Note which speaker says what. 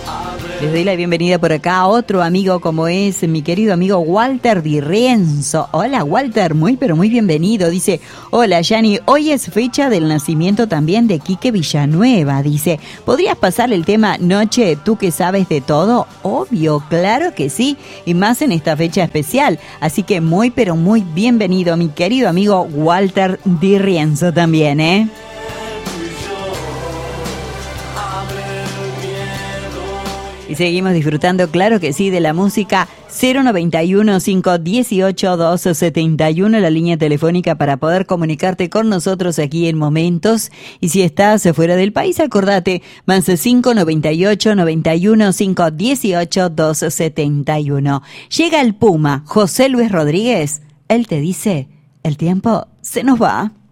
Speaker 1: Les doy la bienvenida por acá a otro amigo como es mi querido amigo Walter Di Rienzo. Hola Walter, muy pero muy bienvenido. Dice, hola Yani, hoy es fecha del nacimiento también de Quique Villanueva. Dice, ¿podrías pasar el tema Noche, tú que sabes de todo? Obvio, claro que sí, y más en esta fecha especial. Así que muy pero muy bienvenido mi querido amigo Walter Di Rienzo también, ¿eh? Y seguimos disfrutando, claro que sí, de la música. 091-518-271, la línea telefónica para poder comunicarte con nosotros aquí en Momentos. Y si estás fuera del país, acordate, más 598-518-271. Llega el Puma, José Luis Rodríguez. Él te dice, el tiempo se nos va.